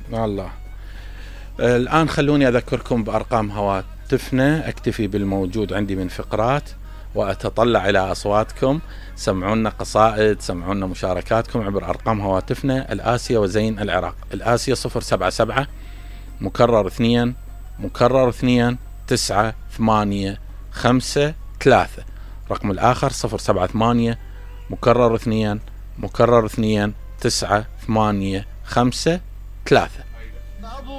الله. الآن خلوني أذكركم بأرقام هواتفنا. أكتفي بالموجود عندي من فقرات وأتطلع إلى أصواتكم. سمعونا قصائد، سمعونا مشاركاتكم عبر أرقام هواتفنا الآسية وزين العراق. الآسية 077 مكرر 2 مكرر 2 9 8 5 3. رقم الآخر 078 مكرر 2 مكرر 2 9 8 5 3.